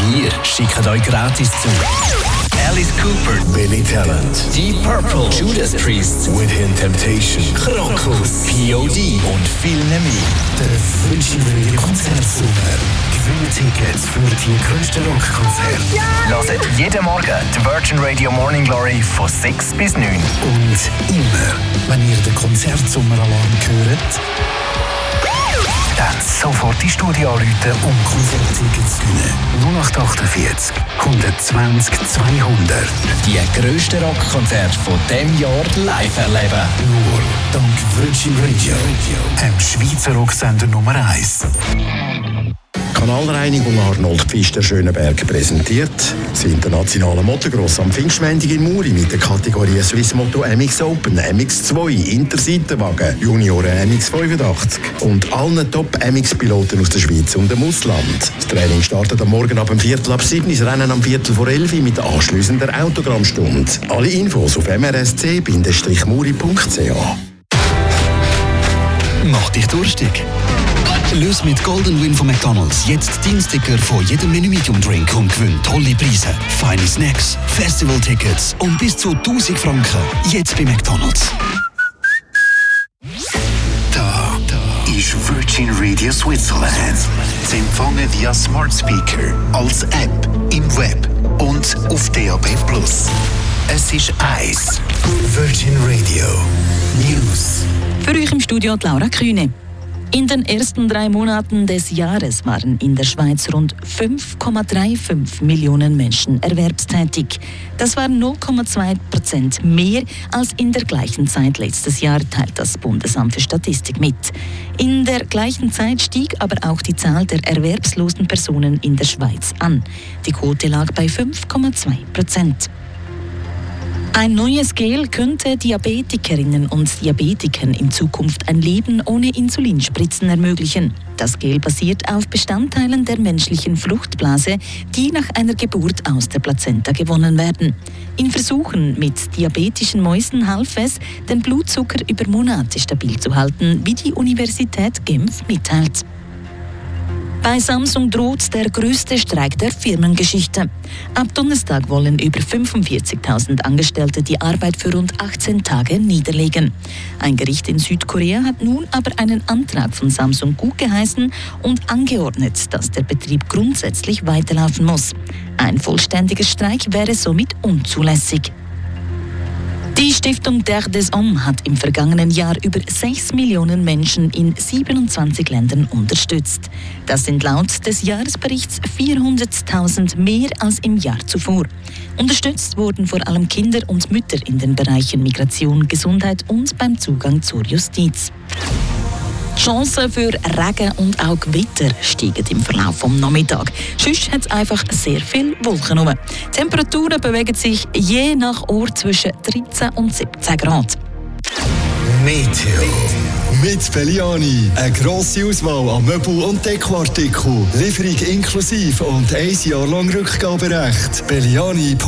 Wir schicken euch gratis zu. Alice Cooper, Billy Talent, Deep Purple, Judas Priest, Within Temptation, Krokus, P.O.D. und viel mehr. Der Wünschenwürdige Konzertsommer. Gewinnt Tickets für die grössten Rockkonzerte. Hört jeden Morgen die Virgin Radio Morning Glory von 6 bis 9. Und immer, wenn ihr den Konzertsommer-Alarm hört, dann sofort die Studio anrufen um Konzerttickets zu gewinnen. 0848 120 200. Die grössten Rockkonzerte von diesem Jahr live erleben. Nur dank Virgin Radio, einem Schweizer Rocksender Nummer 1. Kanalreinigung Arnold Pfister Schönenberg präsentiert das internationale Motocross am Pfingstmontag in Muri mit der Kategorie Swiss Moto MX Open, MX2, Interseitenwagen, Junioren MX 85 und allen Top-MX-Piloten aus der Schweiz und dem Ausland. Das Training startet am Morgen ab 6:45, das Rennen am 11:45 mit anschliessender Autogrammstunde. Alle Infos auf mrsc-muri.ch. Mach dich durstig. Löse mit Golden Win von McDonald's jetzt deinen Sticker von jedem Menü Medium Drink und gewinn tolle Preise, feine Snacks, Festival-Tickets und bis zu 1000 Franken. Jetzt bei McDonald's. Da ist Virgin Radio Switzerland. Zu empfangen via Smart Speaker, als App, im Web und auf DAB+. Es ist 1. Virgin Radio News. Für euch im Studio die Laura Kühne. In den ersten 3 Monaten des Jahres waren in der Schweiz rund 5,35 Millionen Menschen erwerbstätig. Das war 0,2% mehr als in der gleichen Zeit letztes Jahr, teilt das Bundesamt für Statistik mit. In der gleichen Zeit stieg aber auch die Zahl der erwerbslosen Personen in der Schweiz an. Die Quote lag bei 5,2%. Ein neues Gel könnte Diabetikerinnen und Diabetikern in Zukunft ein Leben ohne Insulinspritzen ermöglichen. Das Gel basiert auf Bestandteilen der menschlichen Fruchtblase, die nach einer Geburt aus der Plazenta gewonnen werden. In Versuchen mit diabetischen Mäusen half es, den Blutzucker über Monate stabil zu halten, wie die Universität Genf mitteilt. Bei Samsung droht der größte Streik der Firmengeschichte. Ab Donnerstag wollen über 45.000 Angestellte die Arbeit für rund 18 Tage niederlegen. Ein Gericht in Südkorea hat nun aber einen Antrag von Samsung gutgeheißen und angeordnet, dass der Betrieb grundsätzlich weiterlaufen muss. Ein vollständiger Streik wäre somit unzulässig. Die Stiftung Terre des Hommes hat im vergangenen Jahr über 6 Millionen Menschen in 27 Ländern unterstützt. Das sind laut des Jahresberichts 400.000 mehr als im Jahr zuvor. Unterstützt wurden vor allem Kinder und Mütter in den Bereichen Migration, Gesundheit und beim Zugang zur Justiz. Die Chancen für Regen und auch Gewitter steigen im Verlauf des Nachmittags. Sonst hat es einfach sehr viel Wolken rum. Die Temperaturen bewegen sich je nach Ort zwischen 13 und 17 Grad. Meteo. Mit Belliani. Eine grosse Auswahl an Möbel- und Dekoartikeln. Lieferung inklusive und 1 Jahr lang Rückgaberecht. Belliani.